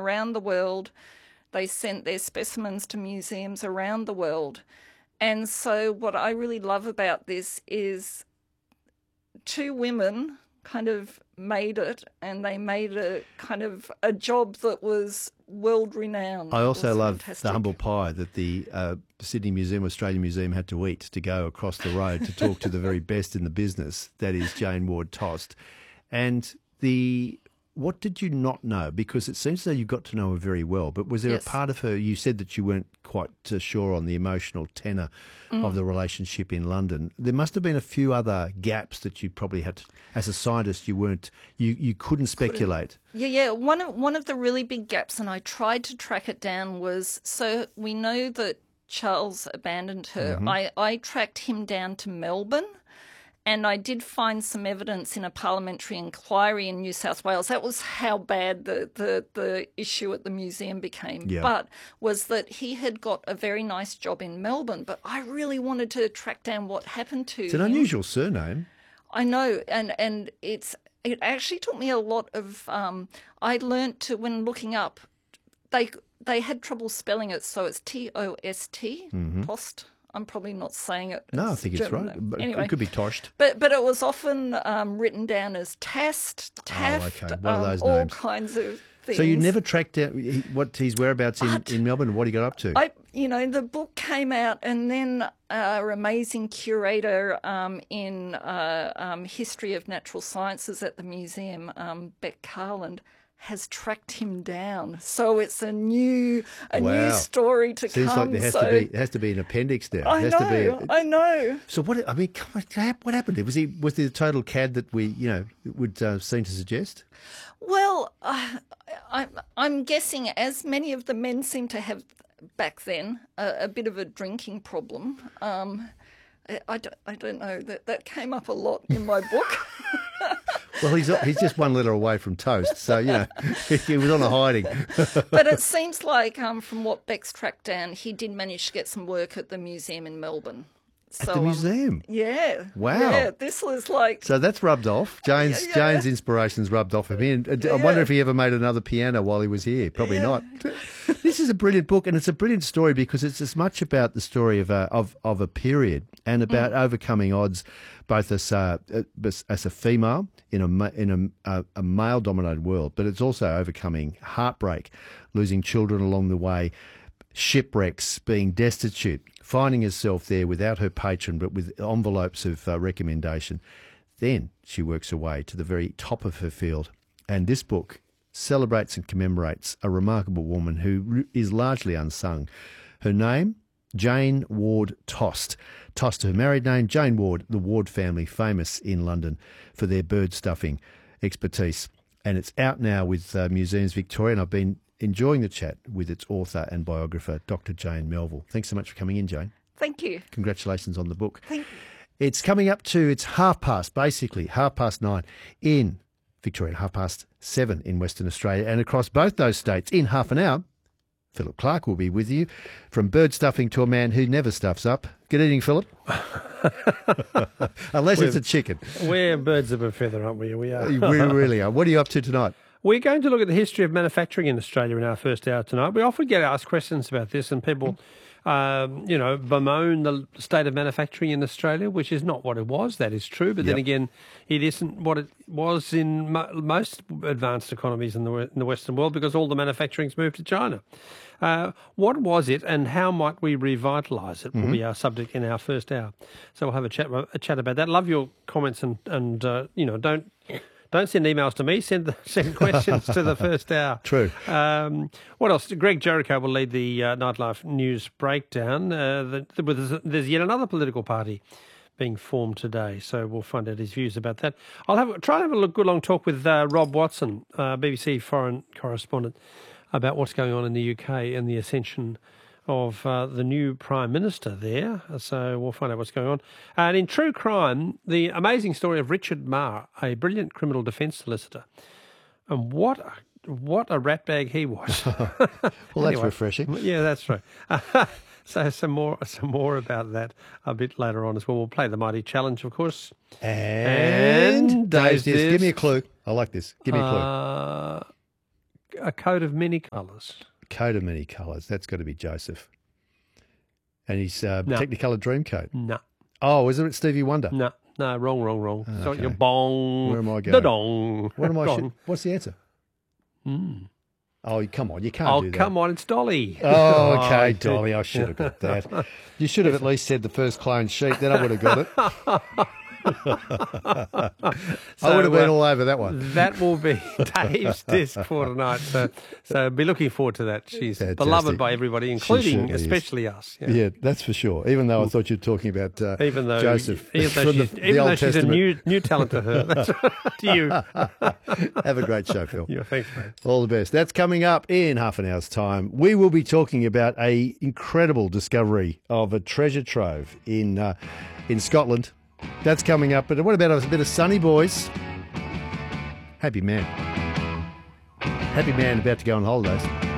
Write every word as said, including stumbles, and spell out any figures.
around the world. They sent their specimens to museums around the world. And so what I really love about this is two women kind of made it, and they made a kind of a job that was world-renowned. I also love fantastic. the humble pie that the uh, Sydney Museum, Australian Museum had to eat to go across the road to talk to the very best in the business, that is Jane Ward Tost. And the what did you not know? Because it seems as though you got to know her very well, but was there Yes. a part of her, you said that you weren't quite uh, sure on the emotional tenor Mm. of the relationship in London. There must have been a few other gaps that you probably had to, as a scientist, you weren't, you, you couldn't speculate. Yeah, yeah. One of one of the really big gaps, and I tried to track it down, was so we know that Charles abandoned her. Mm-hmm. I, I tracked him down to Melbourne, and I did find some evidence in a parliamentary inquiry in New South Wales. That was how bad the, the, the issue at the museum became. Yeah. But was that he had got a very nice job in Melbourne, but I really wanted to track down what happened to It's an him. unusual surname. I know, and, and it's it actually took me a lot of. Um, I learnt to when looking up, they they had trouble spelling it, so it's T O S T, Tost. I'm probably not saying it. No, I as think it's German right. name. But Anyway, it could be Tosht. but but it was often um, written down as Tast, Taft, okay. One of um, those all names. kinds of things. So you never tracked down he- what his whereabouts in, But- in Melbourne and what he got up to? I, you know, the book came out, and then our amazing curator um, in uh, um, history of natural sciences at the museum, um, Beck Carland, has tracked him down. So it's a new, a Wow. new story to Seems come. like there has so to be there has to be an appendix now. I There know, has to be a, I know. so what? I mean, come on, what happened? Was he was he the total cad that we you know would uh, seem to suggest? Well, uh, I, I'm guessing, as many of the men seem to have back then, a, a bit of a drinking problem. Um, I, I, don't, I don't know, that, that came up a lot in my book. Well, he's he's just one letter away from toast, so you know he was on a hiding. But it seems like, um, from what Beck's tracked down, he did manage to get some work at the museum in Melbourne. At So, the um, museum. yeah. Wow. Yeah, this was like... So that's rubbed off. Jane's Yeah, yeah. Jane's inspirations rubbed off of him. And I Yeah. wonder if he ever made another piano while he was here. Probably Yeah. not. This is a brilliant book, and it's a brilliant story because it's as much about the story of a, of, of a period and about Mm. overcoming odds, both as a, as as a female in a ma- in a, a, a male-dominated world, but it's also overcoming heartbreak, losing children along the way, shipwrecks, being destitute, finding herself there without her patron but with envelopes of uh, recommendation. Then she works her way to the very top of her field. And this book celebrates and commemorates a remarkable woman who r- is largely unsung. Her name, Jane Ward Tost. Tost, her married name, Jane Ward, the Ward family, famous in London for their bird stuffing expertise. And it's out now with uh, Museums Victoria, and I've been enjoying the chat with its author and biographer, Doctor Jane Melville. Thanks so much for coming in, Jane. Thank you. Congratulations on the book. Thank you. It's coming up to, it's half past, basically, half past nine in Victoria, half past seven in Western Australia, and across both those states in half an hour. Philip Clark will be with you, from bird stuffing to a man who never stuffs up. Good evening, Philip. Unless it's a chicken. We're birds of a feather, aren't we? We are. We really are. What are you up to tonight? We're going to look at the history of manufacturing in Australia in our first hour tonight. We often get asked questions about this, and people, um, you know, bemoan the state of manufacturing in Australia, which is not what it was. That is true. But then Yep. again, it isn't what it was in mo- most advanced economies in the, in the Western world, because all the manufacturing's moved to China. Uh, what was it, and how might we revitalise it, will be our subject in our first hour. So we'll have a chat a chat about that. Love your comments, and, and uh, you know, don't... Don't send emails to me. Send the, send questions to the first hour. True. Um, what else? Greg Jericho will lead the uh, Nightlife News breakdown. Uh, the, the, there's, there's yet another political party being formed today, so we'll find out his views about that. I'll have try and have a look, good long talk with uh, Rob Watson, uh, B B C foreign correspondent, about what's going on in the U K and the ascension of uh, the new Prime Minister there. So we'll find out what's going on. And in true crime, the amazing story of Richard Marr, a brilliant criminal defence solicitor. And what a, what a ratbag he was. Well, that's Anyway. refreshing. Yeah, that's right. So some more some more about that a bit later on as well. We'll play the Mighty Challenge, of course. And, And Dave's Dave's Disc. Give me a Disc. clue. I like this. Give me a clue. Uh, a coat of many colours. Coat of many colours. That's got to be Joseph. And his uh, No. Technicolor Dreamcoat. No, Oh, is it Stevie Wonder? no, no, wrong, wrong, wrong. So okay. you're bong. Where am I The going? dong. What am I? Dong. Should, what's the answer? Mm. Oh, come on, you can't Oh, do that. come on, it's Dolly. Oh, okay, Oh, Dolly, I should have got that. You should have at least said the first clone sheep, then I would have got it. I would have been uh, all over that one. That will be Dave's disc for tonight. So, so be looking forward to that. She's Fantastic. beloved by everybody, including certainly is. especially us. Yeah. Yeah, that's for sure. Even though I thought you were talking about uh, Even though, Joseph even though from she's, the, the even though Old she's a Testament. new new talent to her. That's to you. Have a great show, Phil. Yeah, thanks, mate. All the best. That's coming up in half an hour's time. We will be talking about a incredible discovery of a treasure trove in uh, in Scotland. That's coming up. But what about a bit of Sunny Boys? Happy man. Happy man about to go on holidays.